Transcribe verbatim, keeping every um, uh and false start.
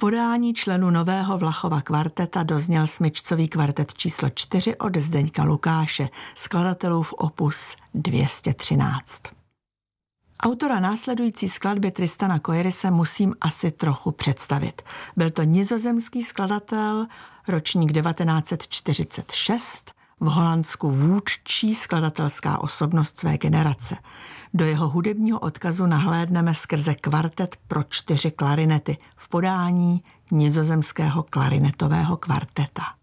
podání členů nového Vlachova kvarteta dozněl smyčcový kvartet číslo čtyři od Zdeňka Lukáše, skladatelův opus dvě stě třináct. Autora následující skladby Tristana Coirise musím asi trochu představit. Byl to nizozemský skladatel, ročník devatenáct set čtyřicet šest, v Holandsku vůdčí skladatelská osobnost své generace. Do jeho hudebního odkazu nahlédneme skrze kvartet pro čtyři klarinety v podání nizozemského klarinetového kvarteta.